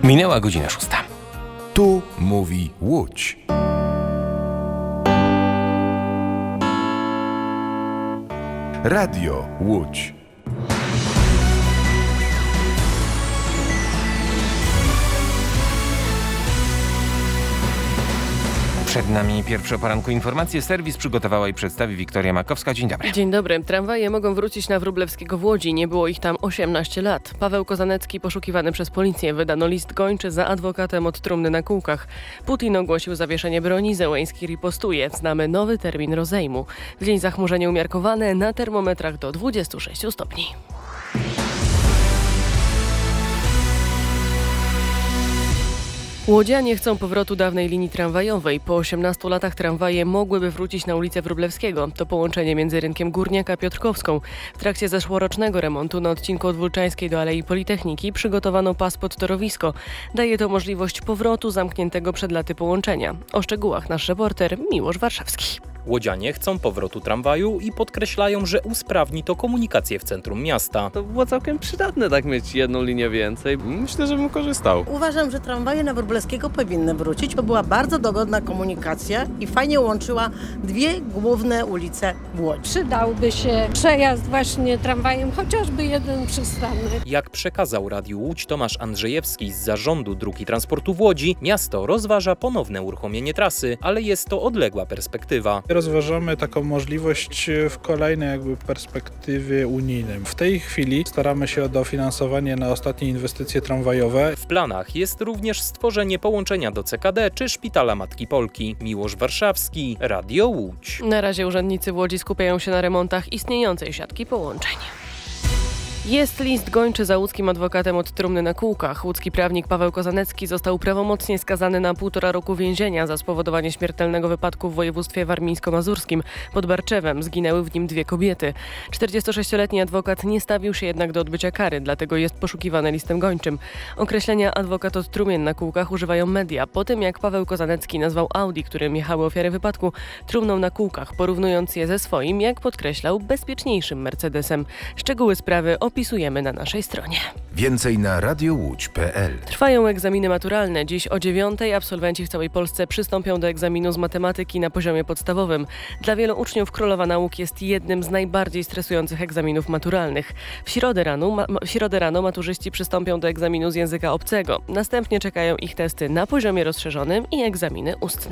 Minęła godzina 6. Tu mówi Łódź. Radio Łódź. Przed nami pierwsze o poranku informacje. Serwis przygotowała i przedstawi Wiktoria Makowska. Dzień dobry. Dzień dobry. Tramwaje mogą wrócić na Wróblewskiego w Łodzi. Nie było ich tam 18 lat. Paweł Kozanecki poszukiwany przez policję. Wydano list gończy za adwokatem od trumny na kółkach. Putin ogłosił zawieszenie broni. Zełenski ripostuje. Znamy nowy termin rozejmu. W dzień zachmurzenie umiarkowane, na termometrach do 26 stopni. Łodzianie chcą powrotu dawnej linii tramwajowej. Po 18 latach tramwaje mogłyby wrócić na ulicę Wróblewskiego. To połączenie między rynkiem Górniak a Piotrkowską. W trakcie zeszłorocznego remontu na odcinku od Wólczańskiej do Alei Politechniki przygotowano pas pod torowisko. Daje to możliwość powrotu zamkniętego przed laty połączenia. O szczegółach nasz reporter Miłosz Warszawski. Łodzianie chcą powrotu tramwaju i podkreślają, że usprawni to komunikację w centrum miasta. To było całkiem przydatne tak mieć jedną linię więcej. Myślę, że bym korzystał. Uważam, że tramwaje na Wróblewskiego powinny wrócić. To była bardzo dogodna komunikacja i fajnie łączyła dwie główne ulice w Łodzi. Przydałby się przejazd właśnie tramwajem, chociażby jeden przystanek. Jak przekazał Radiu Łódź Tomasz Andrzejewski z Zarządu Dróg i Transportu w Łodzi, miasto rozważa ponowne uruchomienie trasy, ale jest to odległa perspektywa. Rozważamy taką możliwość w kolejnej perspektywie unijnej. W tej chwili staramy się o dofinansowanie na ostatnie inwestycje tramwajowe. W planach jest również stworzenie połączenia do CKD czy Szpitala Matki Polki. Miłosz Warszawski, Radio Łódź. Na razie urzędnicy w Łodzi skupiają się na remontach istniejącej siatki połączeń. Jest list gończy za łódzkim adwokatem od trumny na kółkach. Łódzki prawnik Paweł Kozanecki został prawomocnie skazany na 1,5 roku więzienia za spowodowanie śmiertelnego wypadku w województwie warmińsko-mazurskim. Pod Barczewem zginęły w nim 2 kobiety. 46-letni adwokat nie stawił się jednak do odbycia kary, dlatego jest poszukiwany listem gończym. Określenia adwokat od trumien na kółkach używają media. Po tym jak Paweł Kozanecki nazwał Audi, którym jechały ofiary wypadku, trumną na kółkach, porównując je ze swoim, jak podkreślał, bezpieczniejszym Mercedesem. Szczegóły sprawy opisujemy na naszej stronie. Więcej na radiołódź.pl. Trwają egzaminy maturalne. Dziś o 9:00 absolwenci w całej Polsce przystąpią do egzaminu z matematyki na poziomie podstawowym. Dla wielu uczniów Królowa Nauk jest jednym z najbardziej stresujących egzaminów maturalnych. W środę rano maturzyści przystąpią do egzaminu z języka obcego. Następnie czekają ich testy na poziomie rozszerzonym i egzaminy ustne.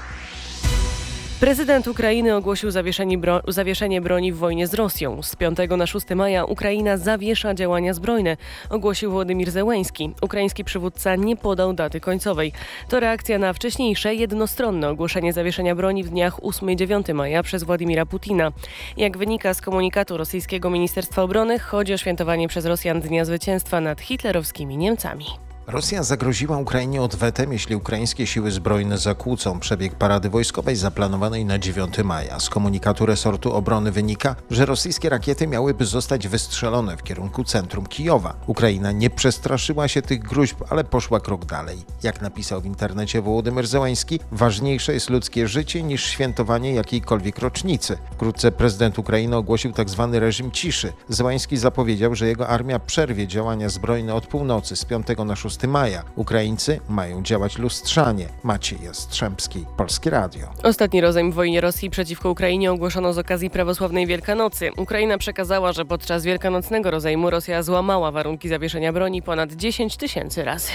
Prezydent Ukrainy ogłosił zawieszenie broni w wojnie z Rosją. Z 5 na 6 maja Ukraina zawiesza działania zbrojne, ogłosił Wołodymyr Zełenski. Ukraiński przywódca nie podał daty końcowej. To reakcja na wcześniejsze jednostronne ogłoszenie zawieszenia broni w dniach 8 i 9 maja przez Władimira Putina. Jak wynika z komunikatu rosyjskiego Ministerstwa Obrony, chodzi o świętowanie przez Rosjan Dnia Zwycięstwa nad hitlerowskimi Niemcami. Rosja zagroziła Ukrainie odwetem, jeśli ukraińskie siły zbrojne zakłócą przebieg parady wojskowej zaplanowanej na 9 maja. Z komunikatu resortu obrony wynika, że rosyjskie rakiety miałyby zostać wystrzelone w kierunku centrum Kijowa. Ukraina nie przestraszyła się tych groźb, ale poszła krok dalej. Jak napisał w internecie Wołodymyr Zełenski, ważniejsze jest ludzkie życie niż świętowanie jakiejkolwiek rocznicy. Wkrótce prezydent Ukrainy ogłosił tzw. reżim ciszy. Zełenski zapowiedział, że jego armia przerwie działania zbrojne od północy z 5 na 6 maja. Ukraińcy mają działać lustrzanie. Maciej Jastrzębski, Polskie Radio. Ostatni rozejm w wojnie Rosji przeciwko Ukrainie ogłoszono z okazji prawosławnej Wielkanocy. Ukraina przekazała, że podczas wielkanocnego rozejmu Rosja złamała warunki zawieszenia broni ponad 10 000 razy.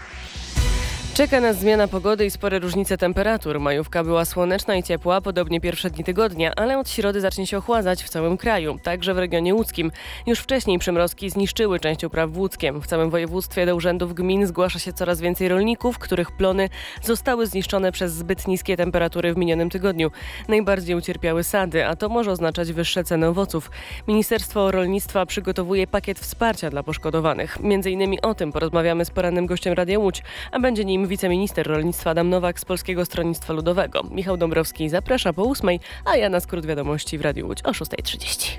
Czeka nas zmiana pogody i spore różnice temperatur. Majówka była słoneczna i ciepła, podobnie pierwsze dni tygodnia, ale od środy zacznie się ochładzać w całym kraju, także w regionie łódzkim. Już wcześniej przymrozki zniszczyły część upraw w Łódzkiem. W całym województwie do urzędów gmin zgłasza się coraz więcej rolników, których plony zostały zniszczone przez zbyt niskie temperatury w minionym tygodniu. Najbardziej ucierpiały sady, a to może oznaczać wyższe ceny owoców. Ministerstwo Rolnictwa przygotowuje pakiet wsparcia dla poszkodowanych. Między innymi o tym porozmawiamy z porannym gościem Radia Łódź, a będzie nim wiceminister rolnictwa Adam Nowak z Polskiego Stronnictwa Ludowego. Michał Dąbrowski zaprasza po 8:00, a ja na skrót wiadomości w Radiu Łódź o 6:30.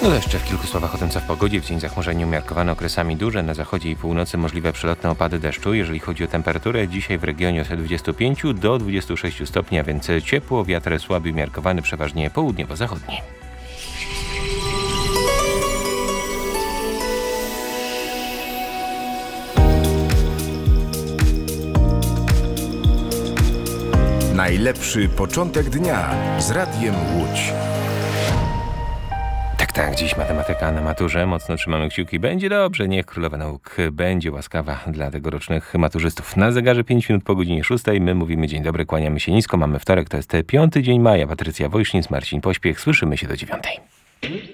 No to jeszcze w kilku słowach o tym, co w pogodzie. W dzień zachmurzenie umiarkowane, okresami duże. Na zachodzie i północy możliwe przelotne opady deszczu. Jeżeli chodzi o temperaturę, dzisiaj w regionie od 25 do 26 stopni, a więc ciepło. Wiatr słaby umiarkowany, przeważnie południowo-zachodni. Najlepszy początek dnia z Radiem Łódź. Tak, dziś matematyka na maturze. Mocno trzymamy kciuki. Będzie dobrze. Niech Królowa Nauk będzie łaskawa dla tegorocznych maturzystów. Na zegarze 5 minut po godzinie 6. My mówimy dzień dobry, kłaniamy się nisko. Mamy wtorek, to jest 5 dzień maja. Patrycja Wojsznic, Marcin Pośpiech. Słyszymy się do 9.